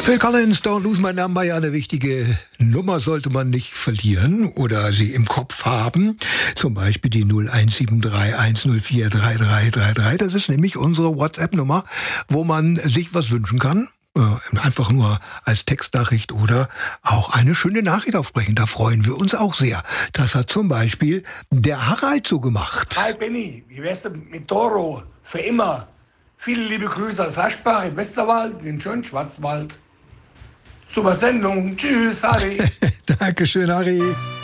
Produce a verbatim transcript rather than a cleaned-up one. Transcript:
Phil Collins, Don't Lose My Number, ja eine wichtige Nummer sollte man nicht verlieren oder sie im Kopf haben. Zum Beispiel die null eins sieben drei eins null vier drei drei drei drei. Das ist nämlich unsere WhatsApp-Nummer, wo man sich was wünschen kann. Äh, einfach nur als Textnachricht oder auch eine schöne Nachricht aufsprechen. Da freuen wir uns auch sehr. Das hat zum Beispiel der Harald so gemacht. Hi Benny, wie wär's denn mit Toro? Für immer. Viele liebe Grüße aus Haschbach im Westerwald, den schönen Schwarzwald. Super Sendung. Tschüss, Harry. Dankeschön, Harry.